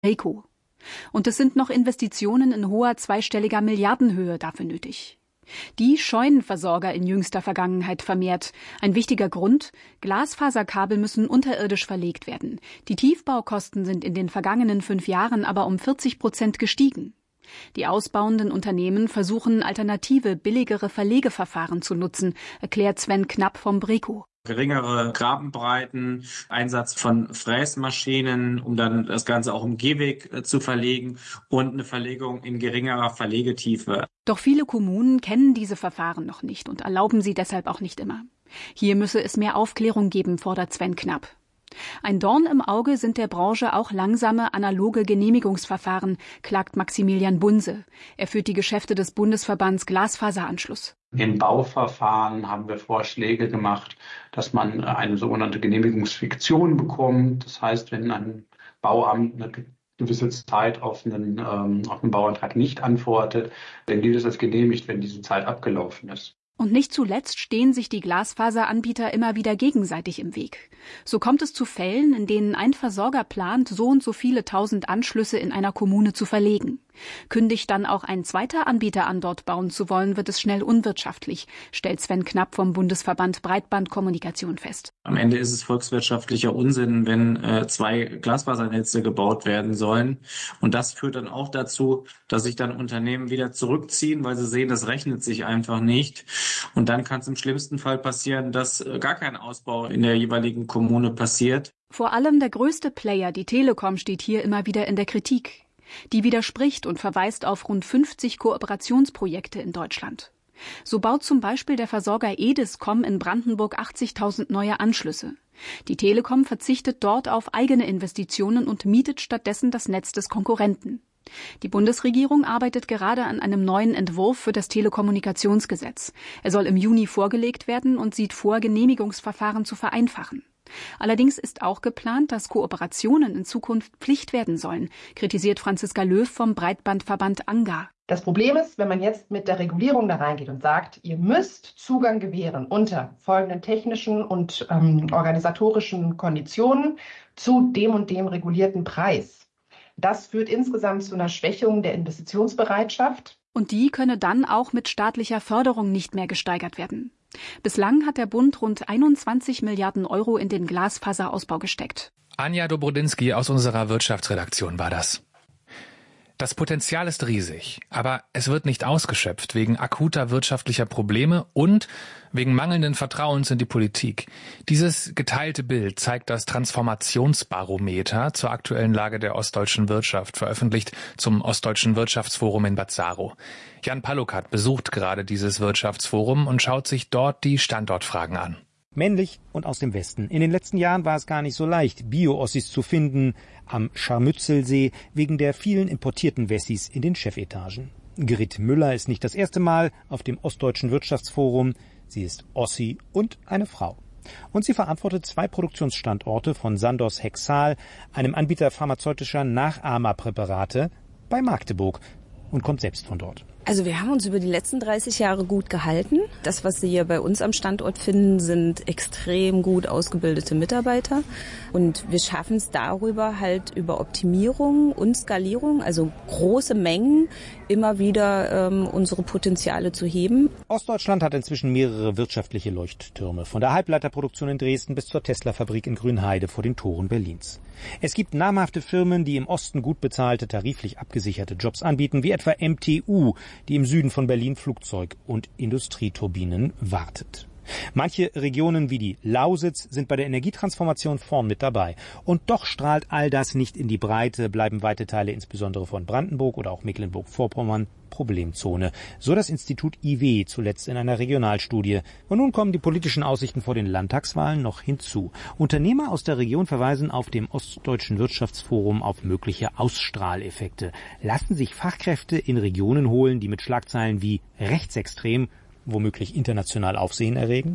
Brekow. Und es sind noch Investitionen in hoher zweistelliger Milliardenhöhe dafür nötig. Die scheuen Versorger in jüngster Vergangenheit vermehrt. Ein wichtiger Grund: Glasfaserkabel müssen unterirdisch verlegt werden. Die Tiefbaukosten sind in den vergangenen 5 Jahren aber um 40% gestiegen. Die ausbauenden Unternehmen versuchen, alternative, billigere Verlegeverfahren zu nutzen, erklärt Sven Knapp vom Brekow. Geringere Grabenbreiten, Einsatz von Fräsmaschinen, um dann das Ganze auch im Gehweg zu verlegen und eine Verlegung in geringerer Verlegetiefe. Doch viele Kommunen kennen diese Verfahren noch nicht und erlauben sie deshalb auch nicht immer. Hier müsse es mehr Aufklärung geben, fordert Sven Knapp. Ein Dorn im Auge sind der Branche auch langsame analoge Genehmigungsverfahren, klagt Maximilian Bunse. Er führt die Geschäfte des Bundesverbands Glasfaseranschluss. Im Bauverfahren haben wir Vorschläge gemacht, dass man eine sogenannte Genehmigungsfiktion bekommt. Das heißt, wenn ein Bauamt eine gewisse Zeit auf einen Bauantrag nicht antwortet, dann gilt es als genehmigt, wenn diese Zeit abgelaufen ist. Und nicht zuletzt stehen sich die Glasfaseranbieter immer wieder gegenseitig im Weg. So kommt es zu Fällen, in denen ein Versorger plant, so und so viele 1000 Anschlüsse in einer Kommune zu verlegen. Kündigt dann auch ein zweiter Anbieter an, dort bauen zu wollen, wird es schnell unwirtschaftlich, stellt Sven Knapp vom Bundesverband Breitbandkommunikation fest. Am Ende ist es volkswirtschaftlicher Unsinn, wenn 2 Glasfasernetze gebaut werden sollen. Und das führt dann auch dazu, dass sich dann Unternehmen wieder zurückziehen, weil sie sehen, das rechnet sich einfach nicht. Und dann kann es im schlimmsten Fall passieren, dass gar kein Ausbau in der jeweiligen Kommune passiert. Vor allem der größte Player, die Telekom, steht hier immer wieder in der Kritik. Die widerspricht und verweist auf rund 50 Kooperationsprojekte in Deutschland. So baut zum Beispiel der Versorger Ediscom in Brandenburg 80.000 neue Anschlüsse. Die Telekom verzichtet dort auf eigene Investitionen und mietet stattdessen das Netz des Konkurrenten. Die Bundesregierung arbeitet gerade an einem neuen Entwurf für das Telekommunikationsgesetz. Er soll im Juni vorgelegt werden und sieht vor, Genehmigungsverfahren zu vereinfachen. Allerdings ist auch geplant, dass Kooperationen in Zukunft Pflicht werden sollen, kritisiert Franziska Löw vom Breitbandverband ANGA. Das Problem ist, wenn man jetzt mit der Regulierung da reingeht und sagt, ihr müsst Zugang gewähren unter folgenden technischen und organisatorischen Konditionen zu dem und dem regulierten Preis. Das führt insgesamt zu einer Schwächung der Investitionsbereitschaft. Und die könne dann auch mit staatlicher Förderung nicht mehr gesteigert werden. Bislang hat der Bund rund 21 Milliarden Euro in den Glasfaserausbau gesteckt. Anja Dobrodinsky aus unserer Wirtschaftsredaktion war das. Das Potenzial ist riesig, aber es wird nicht ausgeschöpft wegen akuter wirtschaftlicher Probleme und wegen mangelnden Vertrauens in die Politik. Dieses geteilte Bild zeigt das Transformationsbarometer zur aktuellen Lage der ostdeutschen Wirtschaft, veröffentlicht zum Ostdeutschen Wirtschaftsforum in Bad Saarow. Jan Palukat besucht gerade dieses Wirtschaftsforum und schaut sich dort die Standortfragen an. Männlich und aus dem Westen. In den letzten Jahren war es gar nicht so leicht, Bio-Ossis zu finden am Scharmützelsee wegen der vielen importierten Wessis in den Chefetagen. Grit Müller ist nicht das erste Mal auf dem Ostdeutschen Wirtschaftsforum. Sie ist Ossi und eine Frau. Und sie verantwortet 2 Produktionsstandorte von Sandoz Hexal, einem Anbieter pharmazeutischer Nachahmerpräparate, bei Magdeburg und kommt selbst von dort. Also wir haben uns über die letzten 30 Jahre gut gehalten. Das, was Sie hier bei uns am Standort finden, sind extrem gut ausgebildete Mitarbeiter. Und wir schaffen es darüber halt über Optimierung und Skalierung, also große Mengen, immer wieder unsere Potenziale zu heben. Ostdeutschland hat inzwischen mehrere wirtschaftliche Leuchttürme, von der Halbleiterproduktion in Dresden bis zur Tesla-Fabrik in Grünheide vor den Toren Berlins. Es gibt namhafte Firmen, die im Osten gut bezahlte, tariflich abgesicherte Jobs anbieten, wie etwa MTU, die im Süden von Berlin Flugzeug- und Industrieturbinen wartet. Manche Regionen wie die Lausitz sind bei der Energietransformation vorn mit dabei. Und doch strahlt all das nicht in die Breite, bleiben weite Teile insbesondere von Brandenburg oder auch Mecklenburg-Vorpommern Problemzone. So das Institut IW zuletzt in einer Regionalstudie. Und nun kommen die politischen Aussichten vor den Landtagswahlen noch hinzu. Unternehmer aus der Region verweisen auf dem Ostdeutschen Wirtschaftsforum auf mögliche Ausstrahleffekte. Lassen sich Fachkräfte in Regionen holen, die mit Schlagzeilen wie rechtsextrem womöglich international Aufsehen erregen?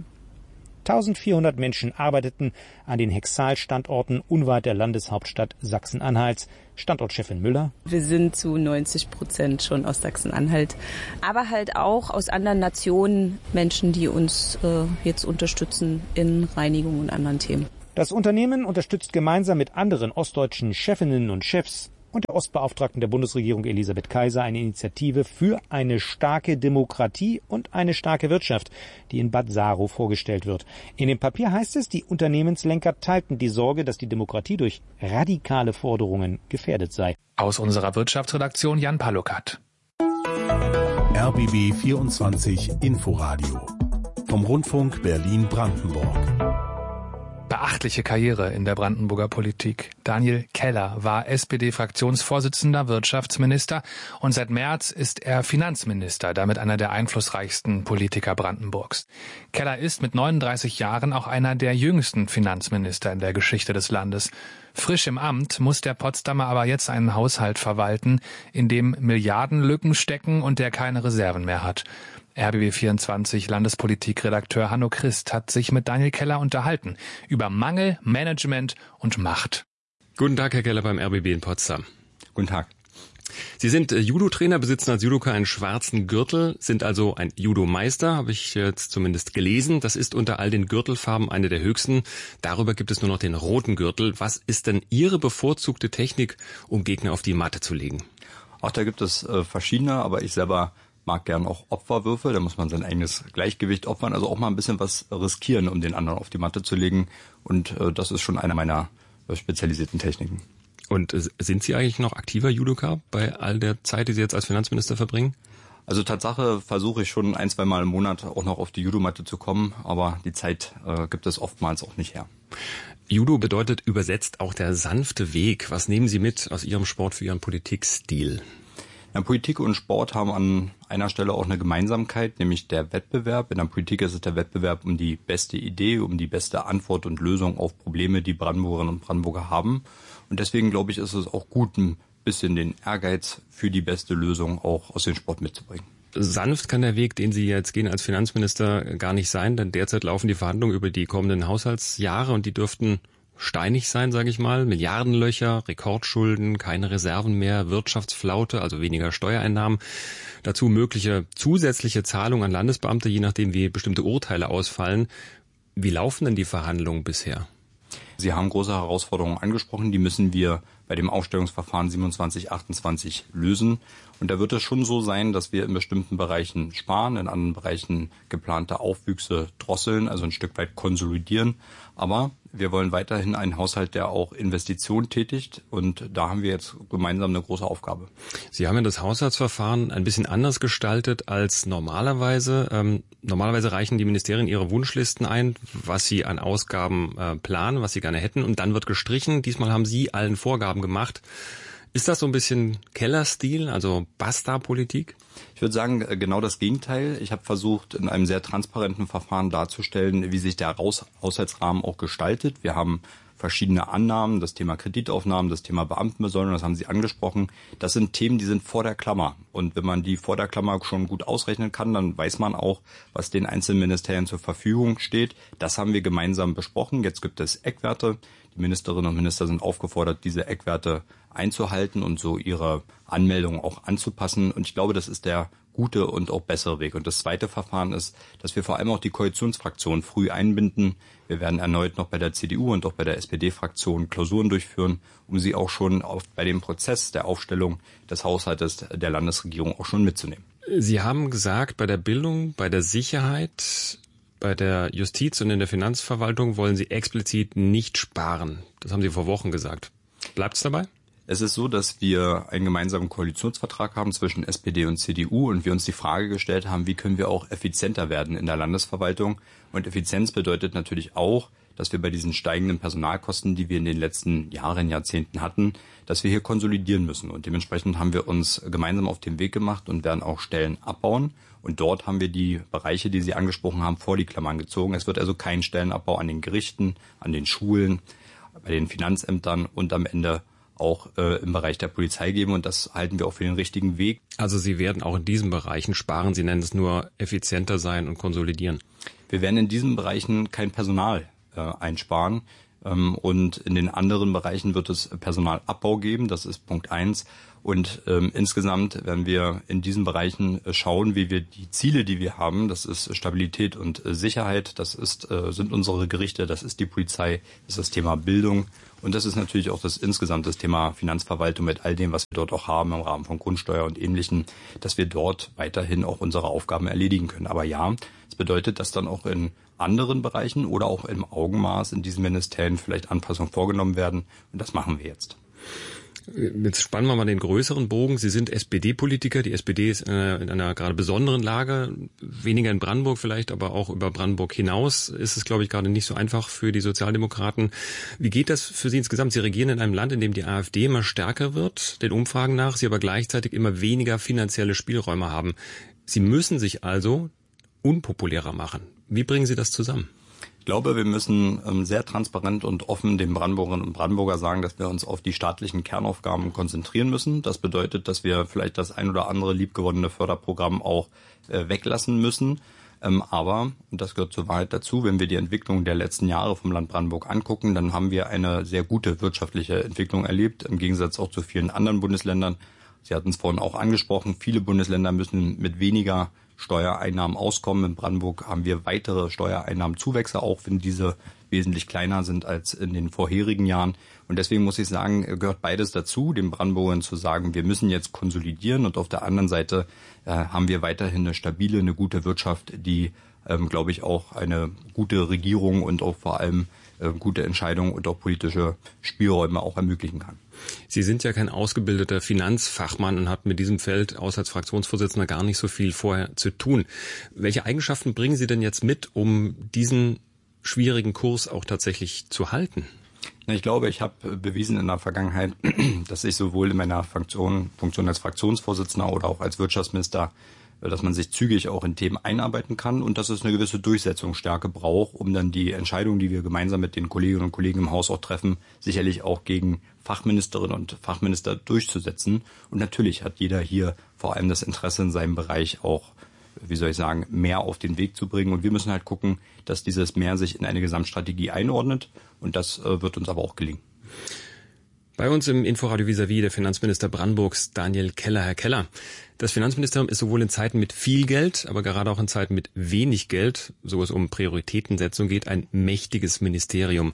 1400 Menschen arbeiteten an den Hexal-Standorten unweit der Landeshauptstadt Sachsen-Anhalts. Standortchefin Müller: Wir sind zu 90% schon aus Sachsen-Anhalt, aber halt auch aus anderen Nationen Menschen, die uns jetzt unterstützen in Reinigung und anderen Themen. Das Unternehmen unterstützt gemeinsam mit anderen ostdeutschen Chefinnen und Chefs und der Ostbeauftragten der Bundesregierung Elisabeth Kaiser eine Initiative für eine starke Demokratie und eine starke Wirtschaft, die in Bad Saro vorgestellt wird. In dem Papier heißt es, die Unternehmenslenker teilten die Sorge, dass die Demokratie durch radikale Forderungen gefährdet sei. Aus unserer Wirtschaftsredaktion Jan Palukat. RBB 24 Inforadio vom Rundfunk Berlin-Brandenburg. Beachtliche Karriere in der Brandenburger Politik. Daniel Keller war SPD-Fraktionsvorsitzender, Wirtschaftsminister und seit März ist er Finanzminister, damit einer der einflussreichsten Politiker Brandenburgs. Keller ist mit 39 Jahren auch einer der jüngsten Finanzminister in der Geschichte des Landes. Frisch im Amt muss der Potsdamer aber jetzt einen Haushalt verwalten, in dem Milliardenlücken stecken und der keine Reserven mehr hat. RBB24 Landespolitikredakteur Hanno Christ hat sich mit Daniel Keller unterhalten über Mangel, Management und Macht. Guten Tag, Herr Keller, beim RBB in Potsdam. Guten Tag. Sie sind Judo-Trainer, besitzen als Judoka einen schwarzen Gürtel, sind also ein Judo-Meister, habe ich jetzt zumindest gelesen. Das ist unter all den Gürtelfarben eine der höchsten. Darüber gibt es nur noch den roten Gürtel. Was ist denn Ihre bevorzugte Technik, um Gegner auf die Matte zu legen? Auch da gibt es verschiedene, aber ich selber mag gern auch Opferwürfe. Da muss man sein eigenes Gleichgewicht opfern, also auch mal ein bisschen was riskieren, um den anderen auf die Matte zu legen. Und das ist schon eine meiner spezialisierten Techniken. Und sind Sie eigentlich noch aktiver Judoka bei all der Zeit, die Sie jetzt als Finanzminister verbringen? Also Tatsache versuche ich schon 1-2 Mal im Monat auch noch auf die Judomatte zu kommen, aber die Zeit gibt es oftmals auch nicht her. Judo bedeutet übersetzt auch der sanfte Weg. Was nehmen Sie mit aus Ihrem Sport für Ihren Politikstil? Ja, Politik und Sport haben an einer Stelle auch eine Gemeinsamkeit, nämlich der Wettbewerb. In der Politik ist es der Wettbewerb um die beste Idee, um die beste Antwort und Lösung auf Probleme, die Brandenburgerinnen und Brandenburger haben. Und deswegen, glaube ich, ist es auch gut, ein bisschen den Ehrgeiz für die beste Lösung auch aus dem Sport mitzubringen. Sanft kann der Weg, den Sie jetzt gehen als Finanzminister, gar nicht sein, denn derzeit laufen die Verhandlungen über die kommenden Haushaltsjahre und die dürften steinig sein, sage ich mal. Milliardenlöcher, Rekordschulden, keine Reserven mehr, Wirtschaftsflaute, also weniger Steuereinnahmen. Dazu mögliche zusätzliche Zahlungen an Landesbeamte, je nachdem wie bestimmte Urteile ausfallen. Wie laufen denn die Verhandlungen bisher? Sie haben große Herausforderungen angesprochen, die müssen wir bei dem Aufstellungsverfahren 27/28 lösen. Und da wird es schon so sein, dass wir in bestimmten Bereichen sparen, in anderen Bereichen geplante Aufwüchse drosseln, also ein Stück weit konsolidieren. Aber wir wollen weiterhin einen Haushalt, der auch Investitionen tätigt. Und da haben wir jetzt gemeinsam eine große Aufgabe. Sie haben ja das Haushaltsverfahren ein bisschen anders gestaltet als normalerweise. Normalerweise reichen die Ministerien ihre Wunschlisten ein, was sie an Ausgaben planen, was sie gerne hätten. Und dann wird gestrichen. Diesmal haben Sie allen Vorgaben gemacht. Ist das so ein bisschen Keller-Stil, also Basta-Politik? Ich würde sagen, genau das Gegenteil. Ich habe versucht, in einem sehr transparenten Verfahren darzustellen, wie sich der Haushaltsrahmen auch gestaltet. Wir haben verschiedene Annahmen, das Thema Kreditaufnahmen, das Thema Beamtenbesoldung, das haben Sie angesprochen. Das sind Themen, die sind vor der Klammer. Und wenn man die vor der Klammer schon gut ausrechnen kann, dann weiß man auch, was den einzelnen Ministerien zur Verfügung steht. Das haben wir gemeinsam besprochen. Jetzt gibt es Eckwerte. Die Ministerinnen und Minister sind aufgefordert, diese Eckwerte einzuhalten und so ihre Anmeldungen auch anzupassen. Und ich glaube, das ist der gute und auch bessere Weg. Und das zweite Verfahren ist, dass wir vor allem auch die Koalitionsfraktion früh einbinden. Wir werden erneut noch bei der CDU und auch bei der SPD-Fraktion Klausuren durchführen, um sie auch schon bei dem Prozess der Aufstellung des Haushaltes der Landesregierung auch schon mitzunehmen. Sie haben gesagt, bei der Bildung, bei der Sicherheit, bei der Justiz und in der Finanzverwaltung wollen Sie explizit nicht sparen. Das haben Sie vor Wochen gesagt. Bleibt es dabei? Es ist so, dass wir einen gemeinsamen Koalitionsvertrag haben zwischen SPD und CDU und wir uns die Frage gestellt haben, wie können wir auch effizienter werden in der Landesverwaltung. Und Effizienz bedeutet natürlich auch, dass wir bei diesen steigenden Personalkosten, die wir in den letzten Jahren, Jahrzehnten hatten, dass wir hier konsolidieren müssen. Und dementsprechend haben wir uns gemeinsam auf den Weg gemacht und werden auch Stellen abbauen. Und dort haben wir die Bereiche, die Sie angesprochen haben, vor die Klammern gezogen. Es wird also keinen Stellenabbau an den Gerichten, an den Schulen, bei den Finanzämtern und am Ende auch im Bereich der Polizei geben. Und das halten wir auch für den richtigen Weg. Also Sie werden auch in diesen Bereichen sparen. Sie nennen es nur effizienter sein und konsolidieren. Wir werden in diesen Bereichen kein Personal einsparen. Und in den anderen Bereichen wird es Personalabbau geben. Das ist Punkt 1. Und insgesamt werden wir in diesen Bereichen schauen, wie wir die Ziele, die wir haben, das ist Stabilität und Sicherheit, das sind unsere Gerichte, das ist die Polizei, das ist das Thema Bildung Und das ist natürlich auch insgesamt das Thema Finanzverwaltung mit all dem, was wir dort auch haben im Rahmen von Grundsteuer und Ähnlichem, dass wir dort weiterhin auch unsere Aufgaben erledigen können. Aber ja, es bedeutet, dass dann auch in anderen Bereichen oder auch im Augenmaß in diesen Ministerien vielleicht Anpassungen vorgenommen werden. Und das machen wir jetzt. Jetzt spannen wir mal den größeren Bogen. Sie sind SPD-Politiker. Die SPD ist in einer gerade besonderen Lage. Weniger in Brandenburg vielleicht, aber auch über Brandenburg hinaus ist es, glaube ich, gerade nicht so einfach für die Sozialdemokraten. Wie geht das für Sie insgesamt? Sie regieren in einem Land, in dem die AfD immer stärker wird, den Umfragen nach, Sie aber gleichzeitig immer weniger finanzielle Spielräume haben. Sie müssen sich also unpopulärer machen. Wie bringen Sie das zusammen? Ich glaube, wir müssen sehr transparent und offen den Brandenburgerinnen und Brandenburger sagen, dass wir uns auf die staatlichen Kernaufgaben konzentrieren müssen. Das bedeutet, dass wir vielleicht das ein oder andere liebgewonnene Förderprogramm auch weglassen müssen. Aber, und das gehört zur Wahrheit dazu, wenn wir die Entwicklung der letzten Jahre vom Land Brandenburg angucken, dann haben wir eine sehr gute wirtschaftliche Entwicklung erlebt, im Gegensatz auch zu vielen anderen Bundesländern. Sie hatten es vorhin auch angesprochen, viele Bundesländer müssen mit weniger Steuereinnahmen auskommen. In Brandenburg haben wir weitere Steuereinnahmenzuwächse, auch wenn diese wesentlich kleiner sind als in den vorherigen Jahren. Und deswegen muss ich sagen, gehört beides dazu, den Brandenburgern zu sagen, wir müssen jetzt konsolidieren. Und auf der anderen Seite haben wir weiterhin eine stabile, eine gute Wirtschaft, die, glaube ich, auch eine gute Regierung und auch vor allem gute Entscheidungen und auch politische Spielräume auch ermöglichen kann. Sie sind ja kein ausgebildeter Finanzfachmann und hatten mit diesem Feld außer als Fraktionsvorsitzender gar nicht so viel vorher zu tun. Welche Eigenschaften bringen Sie denn jetzt mit, um diesen schwierigen Kurs auch tatsächlich zu halten? Ich glaube, ich habe bewiesen in der Vergangenheit, dass ich sowohl in meiner Funktion als Fraktionsvorsitzender oder auch als Wirtschaftsminister, dass man sich zügig auch in Themen einarbeiten kann und dass es eine gewisse Durchsetzungsstärke braucht, um dann die Entscheidungen, die wir gemeinsam mit den Kolleginnen und Kollegen im Haus auch treffen, sicherlich auch gegen Fachministerinnen und Fachminister durchzusetzen. Und natürlich hat jeder hier vor allem das Interesse in seinem Bereich auch, mehr auf den Weg zu bringen. Und wir müssen halt gucken, dass dieses Mehr sich in eine Gesamtstrategie einordnet. Und das wird uns aber auch gelingen. Bei uns im Inforadio vis-à-vis der Finanzminister Brandenburgs, Daniel Keller. Herr Keller, das Finanzministerium ist sowohl in Zeiten mit viel Geld, aber gerade auch in Zeiten mit wenig Geld, so es um Prioritätensetzung geht, ein mächtiges Ministerium.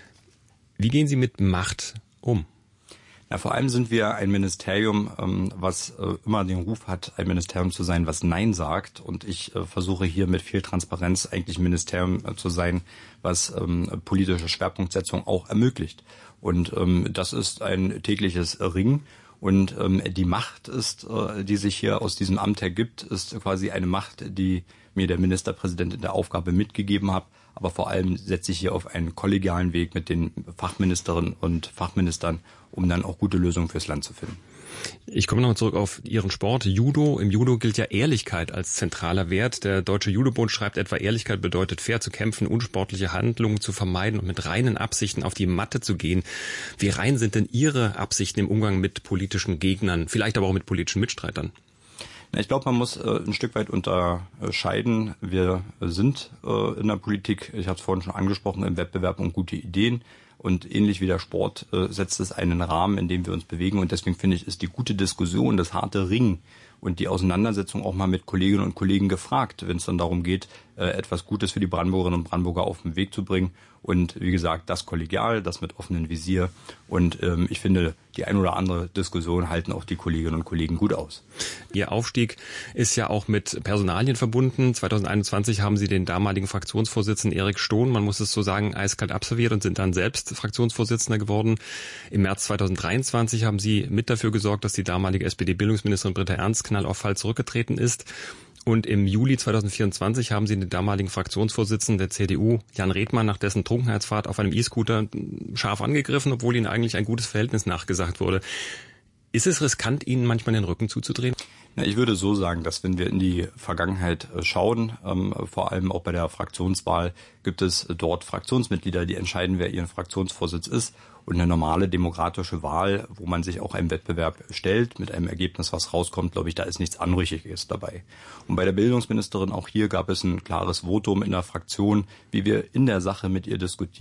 Wie gehen Sie mit Macht um? Ja, vor allem sind wir ein Ministerium, was immer den Ruf hat, ein Ministerium zu sein, was Nein sagt. Und ich versuche hier mit viel Transparenz eigentlich ein Ministerium zu sein, was politische Schwerpunktsetzung auch ermöglicht. Und das ist ein tägliches Ringen. Und die Macht ist, die sich hier aus diesem Amt ergibt, ist quasi eine Macht, die mir der Ministerpräsident in der Aufgabe mitgegeben hat. Aber vor allem setze ich hier auf einen kollegialen Weg mit den Fachministerinnen und Fachministern, um dann auch gute Lösungen fürs Land zu finden. Ich komme nochmal zurück auf Ihren Sport, Judo. Im Judo gilt ja Ehrlichkeit als zentraler Wert. Der Deutsche Judobund schreibt etwa, Ehrlichkeit bedeutet, fair zu kämpfen, unsportliche Handlungen zu vermeiden und mit reinen Absichten auf die Matte zu gehen. Wie rein sind denn Ihre Absichten im Umgang mit politischen Gegnern, vielleicht aber auch mit politischen Mitstreitern? Ich glaube, man muss ein Stück weit unterscheiden. Wir sind in der Politik, ich habe es vorhin schon angesprochen, im Wettbewerb um gute Ideen. Und ähnlich wie der Sport setzt es einen Rahmen, in dem wir uns bewegen. Und deswegen finde ich, ist die gute Diskussion, das harte Ringen und die Auseinandersetzung auch mal mit Kolleginnen und Kollegen gefragt, wenn es dann darum geht, etwas Gutes für die Brandenburgerinnen und Brandenburger auf den Weg zu bringen. Und wie gesagt, das kollegial, das mit offenem Visier. Und ich finde, die ein oder andere Diskussion halten auch die Kolleginnen und Kollegen gut aus. Ihr Aufstieg ist ja auch mit Personalien verbunden. 2021 haben Sie den damaligen Fraktionsvorsitzenden Erik Stohn, man muss es so sagen, eiskalt absolviert und sind dann selbst Fraktionsvorsitzender geworden. Im März 2023 haben Sie mit dafür gesorgt, dass die damalige SPD-Bildungsministerin Britta Ernst knallauffall zurückgetreten ist. Und im Juli 2024 haben Sie den damaligen Fraktionsvorsitzenden der CDU, Jan Redmann, nach dessen Trunkenheitsfahrt auf einem E-Scooter scharf angegriffen, obwohl Ihnen eigentlich ein gutes Verhältnis nachgesagt wurde. Ist es riskant, Ihnen manchmal den Rücken zuzudrehen? Ich würde so sagen, dass wenn wir in die Vergangenheit schauen, vor allem auch bei der Fraktionswahl, gibt es dort Fraktionsmitglieder, die entscheiden, wer ihren Fraktionsvorsitz ist. Und eine normale demokratische Wahl, wo man sich auch einem Wettbewerb stellt, mit einem Ergebnis, was rauskommt, glaube ich, da ist nichts Anrüchiges dabei. Und bei der Bildungsministerin, auch hier gab es ein klares Votum in der Fraktion, wie wir in der Sache mit ihr diskutieren.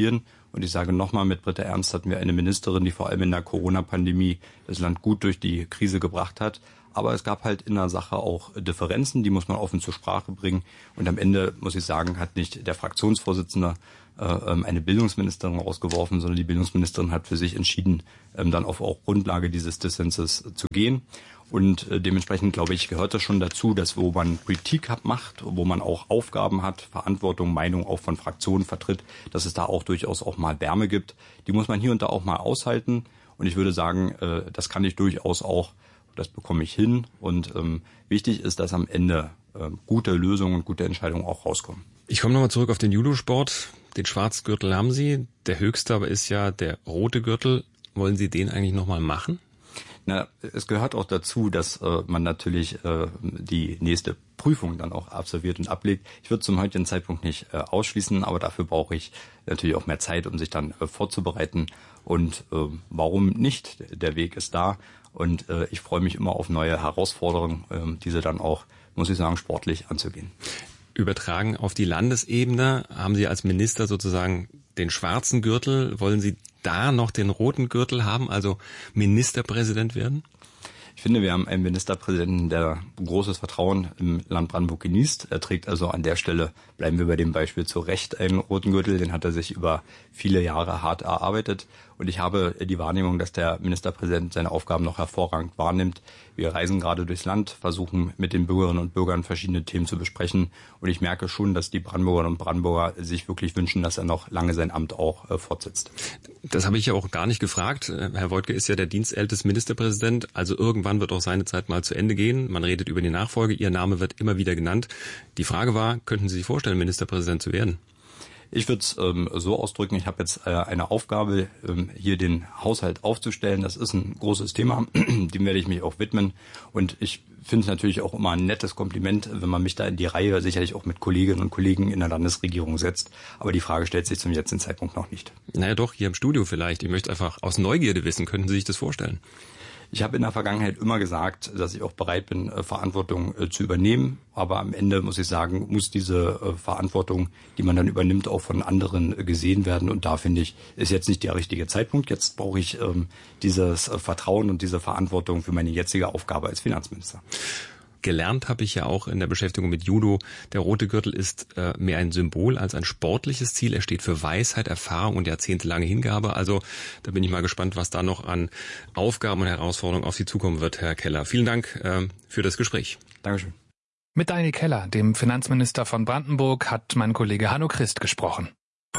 Und ich sage nochmal, mit Britta Ernst hatten wir eine Ministerin, die vor allem in der Corona-Pandemie das Land gut durch die Krise gebracht hat. Aber es gab halt in der Sache auch Differenzen, die muss man offen zur Sprache bringen. Und am Ende, muss ich sagen, hat nicht der Fraktionsvorsitzende eine Bildungsministerin rausgeworfen, sondern die Bildungsministerin hat für sich entschieden, dann auf auch Grundlage dieses Dissenses zu gehen. Und dementsprechend, glaube ich, gehört das schon dazu, dass wo man Politik macht, wo man auch Aufgaben hat, Verantwortung, Meinung auch von Fraktionen vertritt, dass es da auch durchaus auch mal Wärme gibt. Die muss man hier und da auch mal aushalten. Und ich würde sagen, das kann ich durchaus auch, das bekomme ich hin. Und wichtig ist, dass am Ende gute Lösungen und gute Entscheidungen auch rauskommen. Ich komme nochmal zurück auf den Judosport. Den Schwarzgürtel haben Sie. Der höchste aber ist ja der rote Gürtel. Wollen Sie den eigentlich nochmal machen? Na, es gehört auch dazu, dass man natürlich die nächste Prüfung dann auch absolviert und ablegt. Ich würde zum heutigen Zeitpunkt nicht ausschließen, aber dafür brauche ich natürlich auch mehr Zeit, um sich dann vorzubereiten. Und warum nicht? Der Weg ist da und ich freue mich immer auf neue Herausforderungen, diese dann auch, muss ich sagen, sportlich anzugehen. Übertragen auf die Landesebene haben Sie als Minister sozusagen den schwarzen Gürtel. Wollen Sie da noch den roten Gürtel haben, also Ministerpräsident werden? Ich finde, wir haben einen Ministerpräsidenten, der großes Vertrauen im Land Brandenburg genießt. Er trägt also an der Stelle, bleiben wir bei dem Beispiel, zu Recht einen roten Gürtel. Den hat er sich über viele Jahre hart erarbeitet. Und ich habe die Wahrnehmung, dass der Ministerpräsident seine Aufgaben noch hervorragend wahrnimmt. Wir reisen gerade durchs Land, versuchen mit den Bürgerinnen und Bürgern verschiedene Themen zu besprechen. Und ich merke schon, dass die Brandenburgerinnen und Brandenburger sich wirklich wünschen, dass er noch lange sein Amt auch fortsetzt. Das habe ich ja auch gar nicht gefragt. Herr Woidke ist ja der dienstälteste Ministerpräsident. Also irgendwann wird auch seine Zeit mal zu Ende gehen. Man redet über die Nachfolge. Ihr Name wird immer wieder genannt. Die Frage war, könnten Sie sich vorstellen, Ministerpräsident zu werden? Ich würde es so ausdrücken, ich habe jetzt eine Aufgabe, hier den Haushalt aufzustellen. Das ist ein großes Thema, dem werde ich mich auch widmen. Und ich finde es natürlich auch immer ein nettes Kompliment, wenn man mich da in die Reihe sicherlich auch mit Kolleginnen und Kollegen in der Landesregierung setzt. Aber die Frage stellt sich zum jetzigen Zeitpunkt noch nicht. Naja doch, hier im Studio vielleicht. Ich möchte einfach aus Neugierde wissen, könnten Sie sich das vorstellen? Ich habe in der Vergangenheit immer gesagt, dass ich auch bereit bin, Verantwortung zu übernehmen. Aber am Ende, muss ich sagen, muss diese Verantwortung, die man dann übernimmt, auch von anderen gesehen werden. Und da finde ich, ist jetzt nicht der richtige Zeitpunkt. Jetzt brauche ich dieses Vertrauen und diese Verantwortung für meine jetzige Aufgabe als Finanzminister. Gelernt habe ich ja auch in der Beschäftigung mit Judo. Der rote Gürtel ist mehr ein Symbol als ein sportliches Ziel. Er steht für Weisheit, Erfahrung und jahrzehntelange Hingabe. Also da bin ich mal gespannt, was da noch an Aufgaben und Herausforderungen auf Sie zukommen wird, Herr Keller. Vielen Dank für das Gespräch. Dankeschön. Mit Daniel Keller, dem Finanzminister von Brandenburg, hat mein Kollege Hanno Christ gesprochen.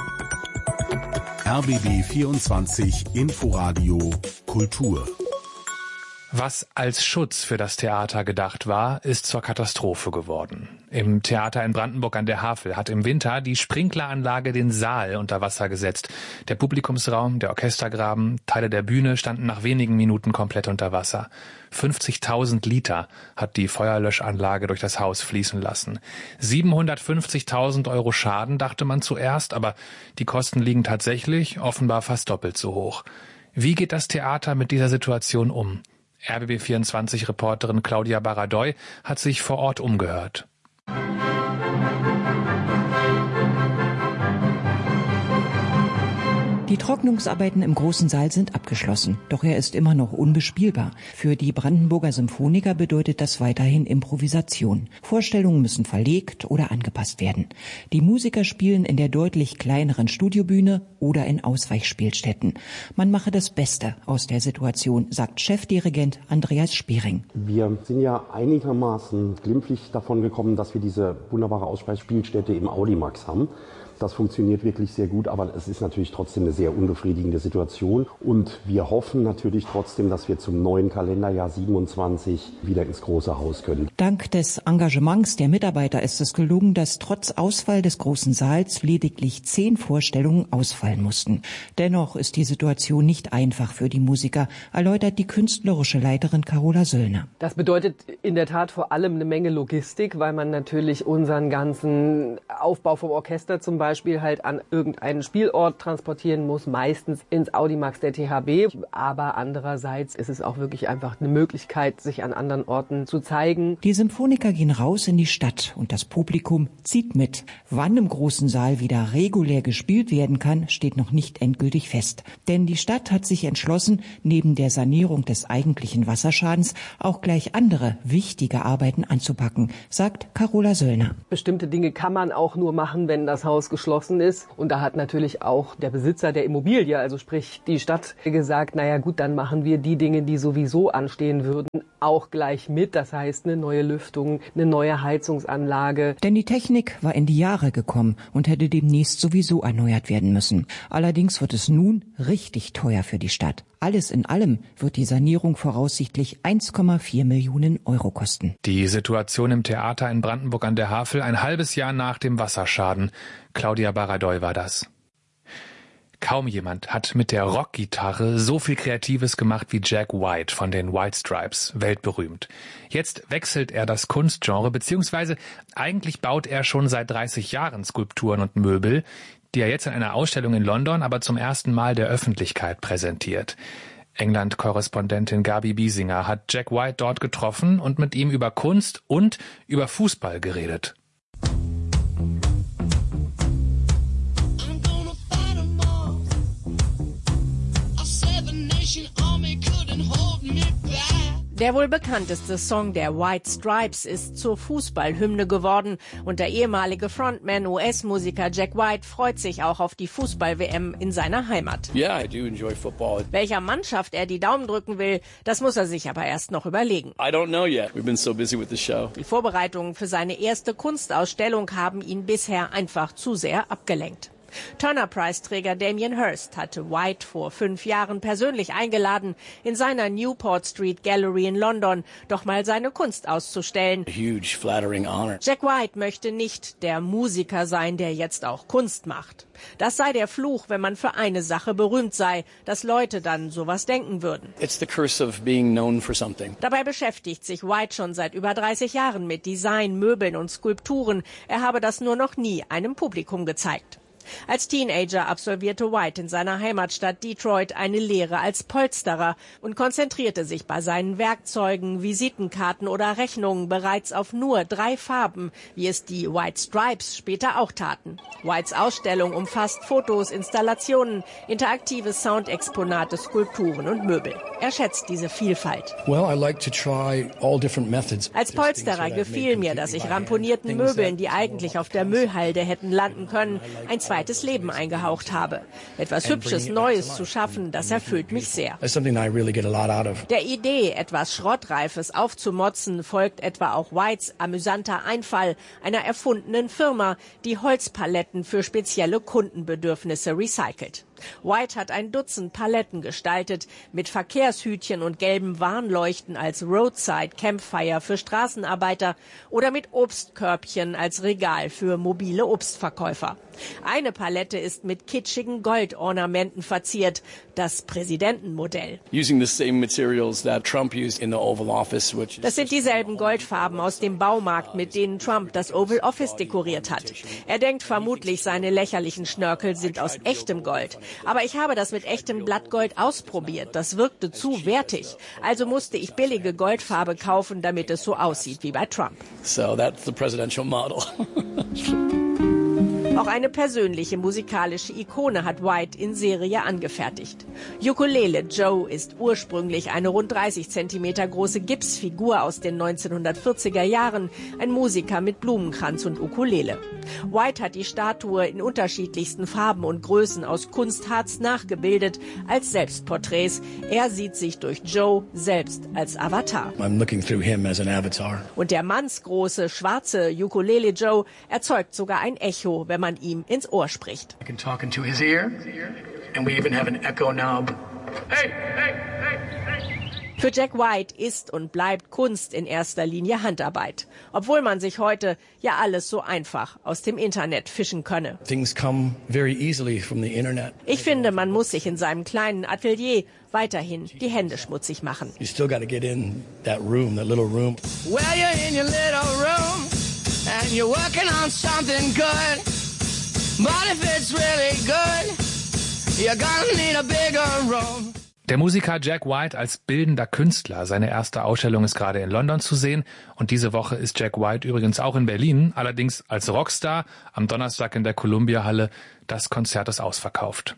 RBB 24 Inforadio Kultur. Was als Schutz für das Theater gedacht war, ist zur Katastrophe geworden. Im Theater in Brandenburg an der Havel hat im Winter die Sprinkleranlage den Saal unter Wasser gesetzt. Der Publikumsraum, der Orchestergraben, Teile der Bühne standen nach wenigen Minuten komplett unter Wasser. 50.000 Liter hat die Feuerlöschanlage durch das Haus fließen lassen. 750.000 € Schaden, dachte man zuerst, aber die Kosten liegen tatsächlich offenbar fast doppelt so hoch. Wie geht das Theater mit dieser Situation um? RBB24-Reporterin Claudia Baradoy hat sich vor Ort umgehört. Die Trocknungsarbeiten im großen Saal sind abgeschlossen, doch er ist immer noch unbespielbar. Für die Brandenburger Symphoniker bedeutet das weiterhin Improvisation. Vorstellungen müssen verlegt oder angepasst werden. Die Musiker spielen in der deutlich kleineren Studiobühne oder in Ausweichspielstätten. Man mache das Beste aus der Situation, sagt Chefdirigent Andreas Spiering. Wir sind ja einigermaßen glimpflich davon gekommen, dass wir diese wunderbare Ausweichspielstätte im Audimax haben. Das funktioniert wirklich sehr gut, aber es ist natürlich trotzdem eine sehr unbefriedigende Situation. Und wir hoffen natürlich trotzdem, dass wir zum neuen Kalenderjahr 27 wieder ins große Haus können. Dank des Engagements der Mitarbeiter ist es gelungen, dass trotz Ausfall des großen Saals lediglich 10 Vorstellungen ausfallen mussten. Dennoch ist die Situation nicht einfach für die Musiker, erläutert die künstlerische Leiterin Carola Söllner. Das bedeutet in der Tat vor allem eine Menge Logistik, weil man natürlich unseren ganzen Aufbau vom Orchester zum Beispiel Beispiel halt an irgendeinen Spielort transportieren muss, meistens ins Audimax der THB. Aber andererseits ist es auch wirklich einfach eine Möglichkeit, sich an anderen Orten zu zeigen. Die Symphoniker gehen raus in die Stadt und das Publikum zieht mit. Wann im großen Saal wieder regulär gespielt werden kann, steht noch nicht endgültig fest. Denn die Stadt hat sich entschlossen, neben der Sanierung des eigentlichen Wasserschadens auch gleich andere wichtige Arbeiten anzupacken, sagt Carola Söllner. Bestimmte Dinge kann man auch nur machen, wenn das Haus geschlossen ist. Und da hat natürlich auch der Besitzer der Immobilie, also sprich die Stadt, gesagt, naja gut, dann machen wir die Dinge, die sowieso anstehen würden, auch gleich mit. Das heißt, eine neue Lüftung, eine neue Heizungsanlage. Denn die Technik war in die Jahre gekommen und hätte demnächst sowieso erneuert werden müssen. Allerdings wird es nun richtig teuer für die Stadt. Alles in allem wird die Sanierung voraussichtlich 1,4 Millionen Euro kosten. Die Situation im Theater in Brandenburg an der Havel ein halbes Jahr nach dem Wasserschaden. Claudia Baradoy war das. Kaum jemand hat mit der Rockgitarre so viel Kreatives gemacht wie Jack White von den White Stripes, weltberühmt. Jetzt wechselt er das Kunstgenre, beziehungsweise eigentlich baut er schon seit 30 Jahren Skulpturen und Möbel, die er jetzt in einer Ausstellung in London aber zum ersten Mal der Öffentlichkeit präsentiert. England-Korrespondentin Gabi Biesinger hat Jack White dort getroffen und mit ihm über Kunst und über Fußball geredet. Der wohl bekannteste Song der White Stripes ist zur Fußballhymne geworden und der ehemalige Frontman US-Musiker Jack White freut sich auch auf die Fußball-WM in seiner Heimat. Yeah, I do enjoy football. Welcher Mannschaft er die Daumen drücken will, das muss er sich aber erst noch überlegen. I don't know yet. We've been so busy with the show. Die Vorbereitungen für seine erste Kunstausstellung haben ihn bisher einfach zu sehr abgelenkt. Turner-Preisträger Damien Hirst hatte White vor 5 Jahren persönlich eingeladen, in seiner Newport Street Gallery in London doch mal seine Kunst auszustellen. A huge, flattering honor. Jack White möchte nicht der Musiker sein, der jetzt auch Kunst macht. Das sei der Fluch, wenn man für eine Sache berühmt sei, dass Leute dann sowas denken würden. It's the curse of being known for something. Dabei beschäftigt sich White schon seit über 30 Jahren mit Design, Möbeln und Skulpturen. Er habe das nur noch nie einem Publikum gezeigt. Als Teenager absolvierte White in seiner Heimatstadt Detroit eine Lehre als Polsterer und konzentrierte sich bei seinen Werkzeugen, Visitenkarten oder Rechnungen bereits auf nur 3 Farben, wie es die White Stripes später auch taten. Whites Ausstellung umfasst Fotos, Installationen, interaktive Soundexponate, Skulpturen und Möbel. Er schätzt diese Vielfalt. Well, I like to try all different methods. Als Polsterer gefiel mir, dass ich ramponierten Möbeln, die eigentlich auf der Müllhalde hätten landen können, ein zweites Leben eingehaucht habe. Etwas Hübsches, Neues zu schaffen, das erfüllt mich sehr. Der Idee, etwas Schrottreifes aufzumotzen, folgt etwa auch Whites amüsanter Einfall einer erfundenen Firma, die Holzpaletten für spezielle Kundenbedürfnisse recycelt. White hat ein Dutzend Paletten gestaltet, mit Verkehrshütchen und gelben Warnleuchten als Roadside Campfire für Straßenarbeiter oder mit Obstkörbchen als Regal für mobile Obstverkäufer. Eine Palette ist mit kitschigen Goldornamenten verziert, das Präsidentenmodell. Das sind dieselben Goldfarben aus dem Baumarkt, mit denen Trump das Oval Office dekoriert hat. Er denkt vermutlich, seine lächerlichen Schnörkel sind aus echtem Gold. Aber ich habe das mit echtem Blattgold ausprobiert. Das wirkte zu wertig. Also musste ich billige Goldfarbe kaufen, damit es so aussieht wie bei Trump. So that's the presidential model. Auch eine persönliche musikalische Ikone hat White in Serie angefertigt. Ukulele Joe ist ursprünglich eine rund 30 Zentimeter große Gipsfigur aus den 1940er Jahren, ein Musiker mit Blumenkranz und Ukulele. White hat die Statue in unterschiedlichsten Farben und Größen aus Kunstharz nachgebildet als Selbstporträts. Er sieht sich durch Joe selbst als Avatar. I'm looking through him as an avatar. Und der mannsgroße, schwarze Ukulele Joe erzeugt sogar ein Echo, wenn man ihm ins Ohr spricht. I can talk into his ear, and we even have an echo knob. Hey, hey, hey, hey. Für Jack White ist und bleibt Kunst in erster Linie Handarbeit, obwohl man sich heute ja alles so einfach aus dem Internet fischen könne. Things come very easily from the internet. Ich finde, man muss sich in seinem kleinen Atelier weiterhin die Hände schmutzig machen. You still got to get in that room, that little room. Well, you're in your little room and you're working on something good. But if it's really good, you're gonna need a bigger room. Der Musiker Jack White als bildender Künstler. Seine erste Ausstellung ist gerade in London zu sehen. Und diese Woche ist Jack White übrigens auch in Berlin. Allerdings als Rockstar. Am Donnerstag in der Columbia-Halle. Das Konzert ist ausverkauft.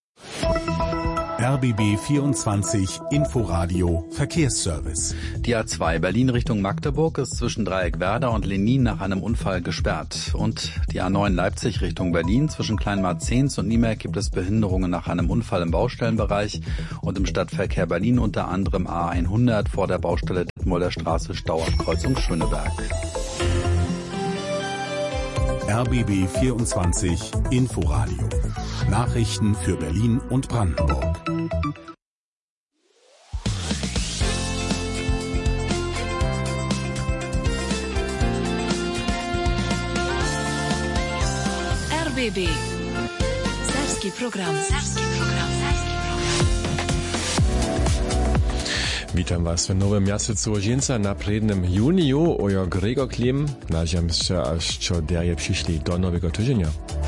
RBB 24 Inforadio Verkehrsservice. Die A2 Berlin Richtung Magdeburg ist zwischen Dreieckwerder und Lenin nach einem Unfall gesperrt. Und die A9 Leipzig Richtung Berlin zwischen Kleinmarzens und Niemerk gibt es Behinderungen nach einem Unfall im Baustellenbereich. Und im Stadtverkehr Berlin unter anderem A100 vor der Baustelle Detmolder Straße Stau ab Kreuzung Schöneberg. RBB 24 Inforadio. Nachrichten für Berlin und Brandenburg. RBB. Serbski program. Witam Was w nowym miasecu Łożieńca na prednym juniju. Ojo Gregor Klim. Nadziam się, aż co derje przyszli do nowego tygodnia.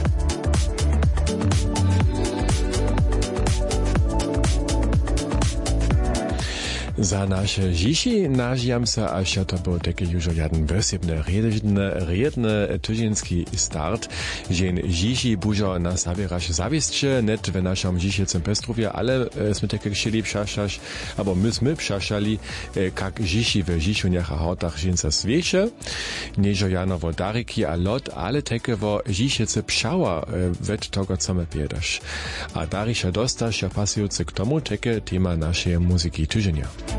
Za naše žiši nažijam se, až to był taki już jeden wysebny, redny tydzienski start, że žiši bužo na zabieraš zawisće, net w naszym žišicem Pestrówie, ale sme takie chcieli pšašaš, albo my pšašali, kak žiši w žišuniach a hautach žinca svieše, niežo jano vodariki a lot, ale takie wo žišice pšała, wet togo co me piedaš. A dariša dostaš, ja pasujúce k tomu, takie tema naszej muzyki tydzienia.